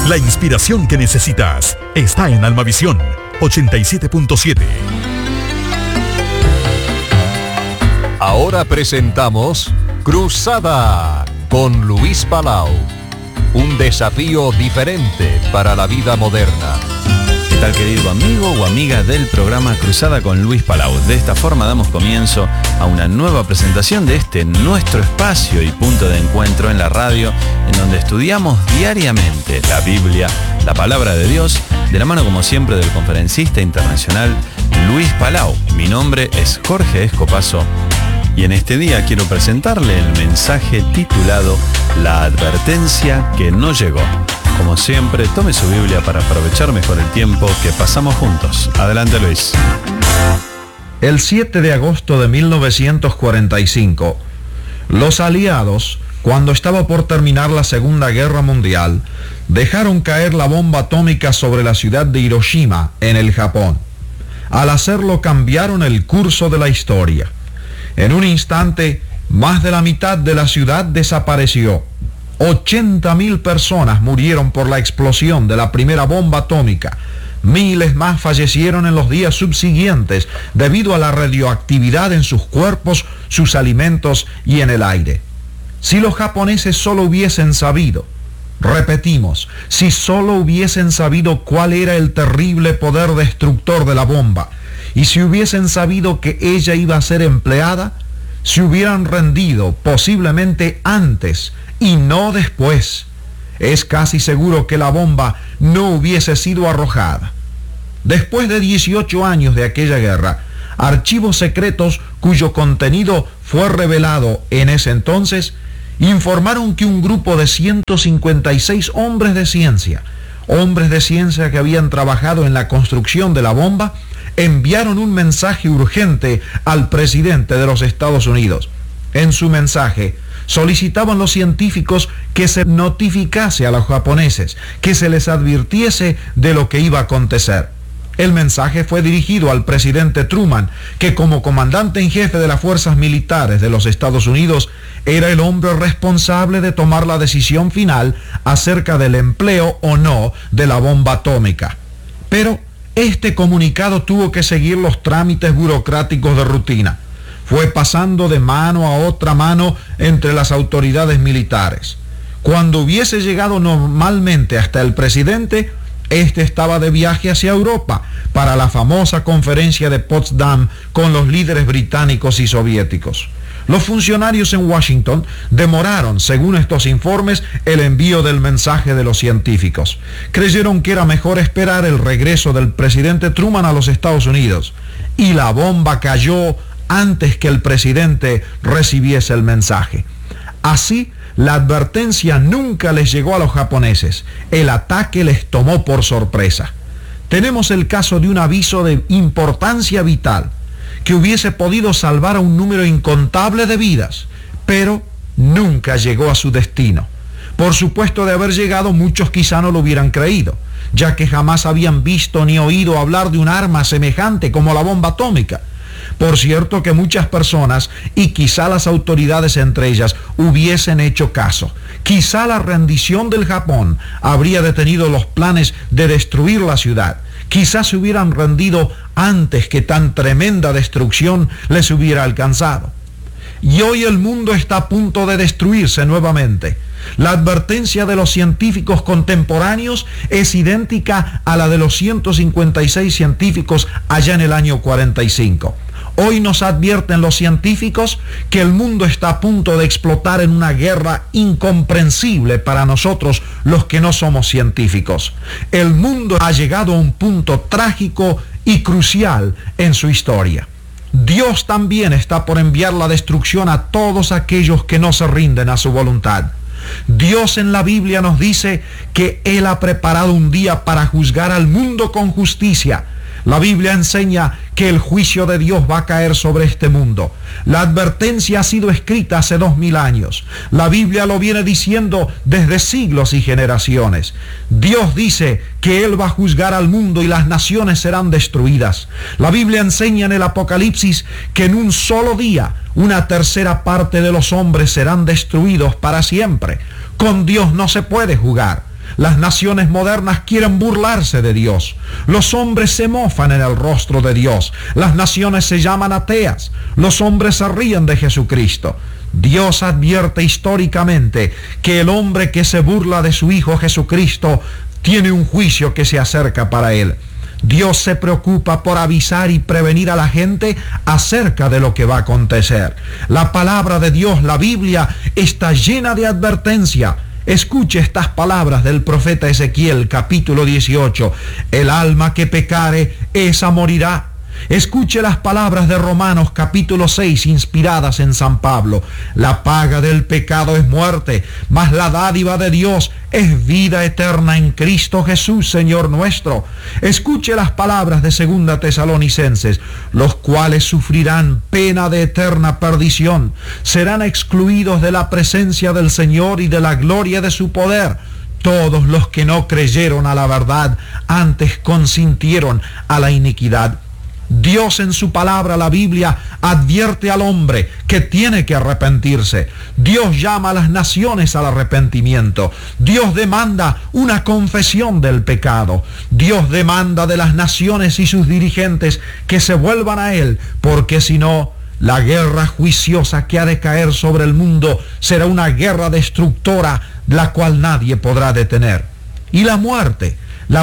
La inspiración que necesitas está en Almavisión 87.7. Ahora presentamos Cruzada con Luis Palau. Un desafío diferente para la vida moderna. ¿Qué tal, querido amigo o amiga del programa Cruzada con Luis Palau? De esta forma damos comienzo a una nueva presentación de este nuestro espacio y punto de encuentro en la radio, en donde estudiamos diariamente la Biblia, la palabra de Dios, de la mano como siempre del conferencista internacional Luis Palau. Mi nombre es Jorge Escopazo y en este día quiero presentarle el mensaje titulado La advertencia que no llegó. Como siempre, tome su Biblia para aprovechar mejor el tiempo que pasamos juntos. Adelante, Luis. El 7 de agosto de 1945, los aliados, cuando estaba por terminar la Segunda Guerra Mundial, dejaron caer la bomba atómica sobre la ciudad de Hiroshima, en el Japón. Al hacerlo, cambiaron el curso de la historia. En un instante, más de la mitad de la ciudad desapareció. 80.000 personas murieron por la explosión de la primera bomba atómica. Miles más fallecieron en los días subsiguientes debido a la radioactividad en sus cuerpos, sus alimentos y en el aire. Si los japoneses solo hubiesen sabido, repetimos, si solo hubiesen sabido cuál era el terrible poder destructor de la bomba, y si hubiesen sabido que ella iba a ser empleada, se hubieran rendido posiblemente antes y no después. Es casi seguro que la bomba no hubiese sido arrojada. Después de 18 años de aquella guerra, archivos secretos cuyo contenido fue revelado en ese entonces, informaron que un grupo de 156 hombres de ciencia que habían trabajado en la construcción de la bomba, enviaron un mensaje urgente al presidente de los Estados Unidos. En su mensaje, solicitaban los científicos que se notificase a los japoneses, que se les advirtiese de lo que iba a acontecer. El mensaje fue dirigido al presidente Truman, que como comandante en jefe de las fuerzas militares de los Estados Unidos, era el hombre responsable de tomar la decisión final acerca del empleo o no de la bomba atómica. Pero este comunicado tuvo que seguir los trámites burocráticos de rutina. Fue pasando de mano a otra mano entre las autoridades militares. Cuando hubiese llegado normalmente hasta el presidente, este estaba de viaje hacia Europa para la famosa conferencia de Potsdam con los líderes británicos y soviéticos. Los funcionarios en Washington demoraron, según estos informes, el envío del mensaje de los científicos. Creyeron que era mejor esperar el regreso del presidente Truman a los Estados Unidos. Y la bomba cayó antes que el presidente recibiese el mensaje. Así, la advertencia nunca les llegó a los japoneses. El ataque les tomó por sorpresa. Tenemos el caso de un aviso de importancia vital que hubiese podido salvar a un número incontable de vidas, pero nunca llegó a su destino. Por supuesto, de haber llegado, muchos quizá no lo hubieran creído, ya que jamás habían visto ni oído hablar de un arma semejante como la bomba atómica. Por cierto que muchas personas, y quizá las autoridades entre ellas, hubiesen hecho caso. Quizá la rendición del Japón habría detenido los planes de destruir la ciudad. Quizás se hubieran rendido antes que tan tremenda destrucción les hubiera alcanzado. Y hoy el mundo está a punto de destruirse nuevamente. La advertencia de los científicos contemporáneos es idéntica a la de los 156 científicos allá en el año 45. Hoy nos advierten los científicos que el mundo está a punto de explotar en una guerra incomprensible para nosotros los que no somos científicos. El mundo ha llegado a un punto trágico y crucial en su historia. Dios también está por enviar la destrucción a todos aquellos que no se rinden a su voluntad. Dios en la Biblia nos dice que Él ha preparado un día para juzgar al mundo con justicia. La Biblia enseña que el juicio de Dios va a caer sobre este mundo. La advertencia ha sido escrita hace 2000 años. La Biblia lo viene diciendo desde siglos y generaciones. Dios dice que Él va a juzgar al mundo y las naciones serán destruidas. La Biblia enseña en el Apocalipsis que en un solo día 1/3 de los hombres serán destruidos para siempre. Con Dios no se puede jugar. Las naciones modernas quieren burlarse de Dios. Los hombres se mofan en el rostro de Dios. Las naciones se llaman ateas. Los hombres se ríen de Jesucristo. Dios advierte históricamente que el hombre que se burla de su Hijo Jesucristo tiene un juicio que se acerca para él. Dios se preocupa por avisar y prevenir a la gente acerca de lo que va a acontecer. La palabra de Dios, la Biblia, está llena de advertencia. Escuche estas palabras del profeta Ezequiel, capítulo 18. El alma que pecare, esa morirá. Escuche las palabras de Romanos capítulo 6, inspiradas en San Pablo. La paga del pecado es muerte, mas la dádiva de Dios es vida eterna en Cristo Jesús, Señor nuestro. Escuche las palabras de 2 Tesalonicenses, los cuales sufrirán pena de eterna perdición, serán excluidos de la presencia del Señor y de la gloria de su poder. Todos los que no creyeron a la verdad, antes consintieron a la iniquidad. Dios en su palabra, la Biblia, advierte al hombre que tiene que arrepentirse. Dios llama a las naciones al arrepentimiento. Dios demanda una confesión del pecado. Dios demanda de las naciones y sus dirigentes que se vuelvan a Él, porque si no, la guerra juiciosa que ha de caer sobre el mundo será una guerra destructora, la cual nadie podrá detener. Y la muerte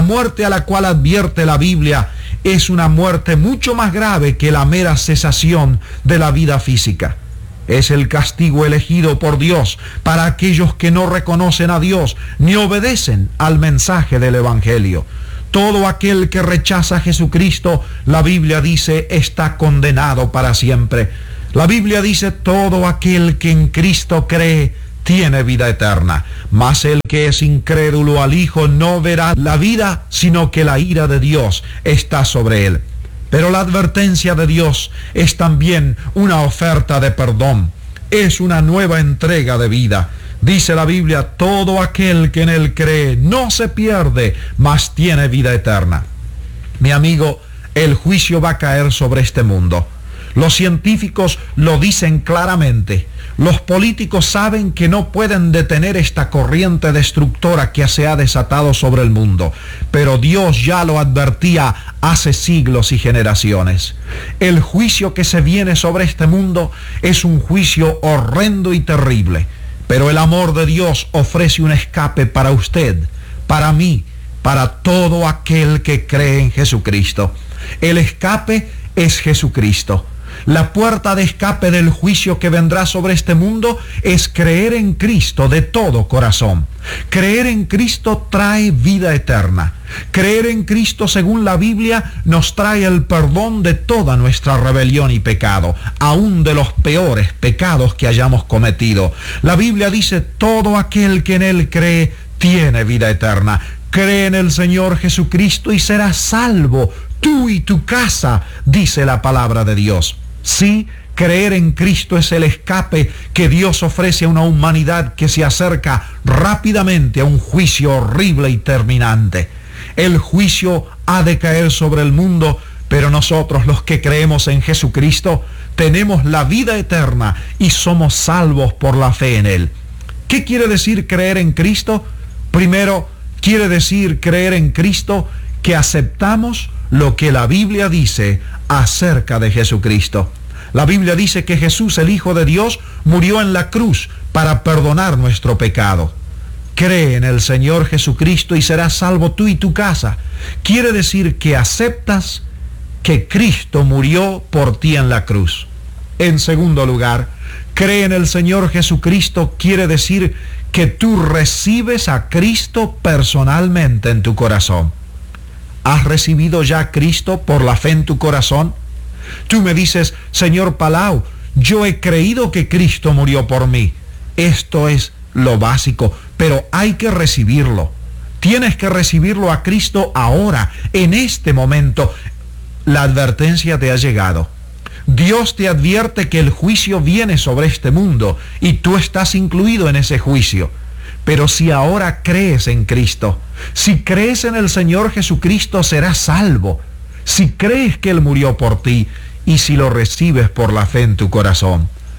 a la cual advierte la Biblia es una muerte mucho más grave que la mera cesación de la vida física. Es el castigo elegido por Dios para aquellos que no reconocen a Dios ni obedecen al mensaje del Evangelio. Todo aquel que rechaza a Jesucristo, la Biblia dice, está condenado para siempre. La Biblia dice, todo aquel que en Cristo cree tiene vida eterna. Mas el que es incrédulo al Hijo no verá la vida, sino que la ira de Dios está sobre él. Pero la advertencia de Dios es también una oferta de perdón. Es una nueva entrega de vida. Dice la Biblia, todo aquel que en Él cree no se pierde, mas tiene vida eterna. Mi amigo, el juicio va a caer sobre este mundo. Los científicos lo dicen claramente. Los políticos saben que no pueden detener esta corriente destructora que se ha desatado sobre el mundo. Pero Dios ya lo advertía hace siglos y generaciones. El juicio que se viene sobre este mundo es un juicio horrendo y terrible. Pero el amor de Dios ofrece un escape para usted, para mí, para todo aquel que cree en Jesucristo. El escape es Jesucristo. La puerta de escape del juicio que vendrá sobre este mundo es creer en Cristo de todo corazón. Creer en Cristo trae vida eterna. Creer en Cristo, según la Biblia, nos trae el perdón de toda nuestra rebelión y pecado, aún de los peores pecados que hayamos cometido. La Biblia dice, todo aquel que en Él cree tiene vida eterna. Cree en el Señor Jesucristo y serás salvo, tú y tu casa, dice la palabra de Dios. Sí, creer en Cristo es el escape que Dios ofrece a una humanidad que se acerca rápidamente a un juicio horrible y terminante. El juicio ha de caer sobre el mundo, pero nosotros, los que creemos en Jesucristo, tenemos la vida eterna y somos salvos por la fe en Él. ¿Qué quiere decir creer en Cristo? Primero, quiere decir creer en Cristo que aceptamos lo que la Biblia dice acerca de Jesucristo. La Biblia dice que Jesús, el Hijo de Dios, murió en la cruz para perdonar nuestro pecado. Cree en el Señor Jesucristo y serás salvo tú y tu casa. Quiere decir que aceptas que Cristo murió por ti en la cruz. En segundo lugar, cree en el Señor Jesucristo quiere decir que tú recibes a Cristo personalmente en tu corazón. ¿Has recibido ya a Cristo por la fe en tu corazón? Tú me dices, Señor Palau, yo he creído que Cristo murió por mí. Esto es lo básico, pero hay que recibirlo. Tienes que recibirlo a Cristo ahora, en este momento. La advertencia te ha llegado. Dios te advierte que el juicio viene sobre este mundo y tú estás incluido en ese juicio. Pero si ahora crees en Cristo, si crees en el Señor Jesucristo, serás salvo. Si crees que Él murió por ti y si lo recibes por la fe en tu corazón.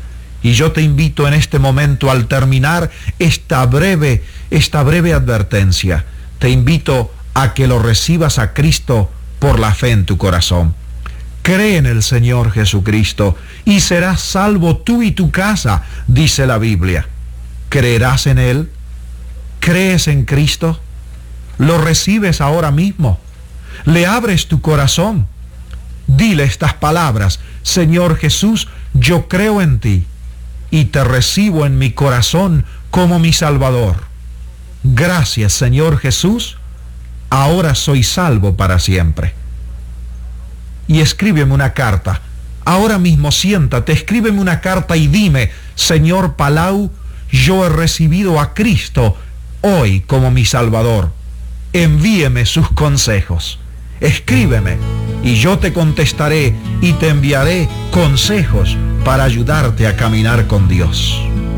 Y yo te invito en este momento, al terminar esta breve advertencia, te invito a que lo recibas a Cristo por la fe en tu corazón. Cree en el Señor Jesucristo y serás salvo tú y tu casa, dice la Biblia. ¿Creerás en Él? ¿Crees en Cristo? ¿Lo recibes ahora mismo? ¿Le abres tu corazón? Dile estas palabras: Señor Jesús, yo creo en ti y te recibo en mi corazón como mi Salvador. Gracias, Señor Jesús, ahora soy salvo para siempre. Y escríbeme una carta. Ahora mismo siéntate, escríbeme una carta y dime: Señor Palau, yo he recibido a Cristo hoy como mi Salvador. Envíeme sus consejos. Escríbeme y yo te contestaré y te enviaré consejos para ayudarte a caminar con Dios.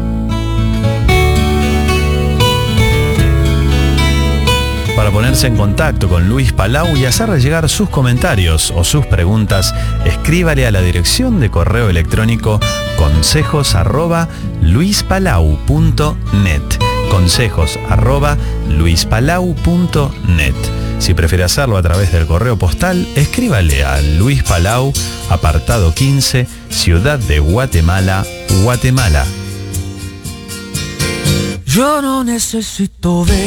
Para ponerse en contacto con Luis Palau y hacerle llegar sus comentarios o sus preguntas, escríbale a la dirección de correo electrónico consejos@luispalau.net. consejos@luispalau.net. Si prefiere hacerlo a través del correo postal, escríbale a Luis Palau, apartado 15, Ciudad de Guatemala, Guatemala. Yo no necesito ver